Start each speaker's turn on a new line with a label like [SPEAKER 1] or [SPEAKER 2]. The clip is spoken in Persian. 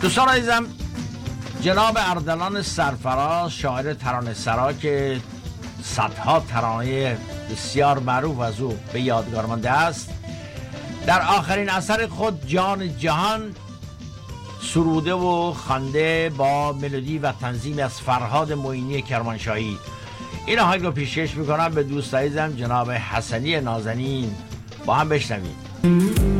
[SPEAKER 1] دوستان عزیزم، جناب اردلان سرفراز، شاعر ترانه سرا که صدها ترانه بسیار معروف از او به یادگار مانده است، در آخرین اثر خود جان جهان سروده و خوانده با ملودی و تنظیم از فرهاد معینی کرمانشاهی. این آهنگ رو پیشکش میکنم به دوست عزیزم جناب حسنی نازنین، با هم بشنوید.